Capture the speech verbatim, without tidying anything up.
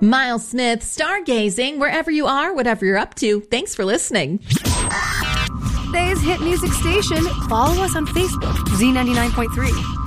Miles Smith, stargazing, wherever you are, whatever you're up to. Thanks for listening. Today's hit music station. Follow us on Facebook, Z ninety-nine point three.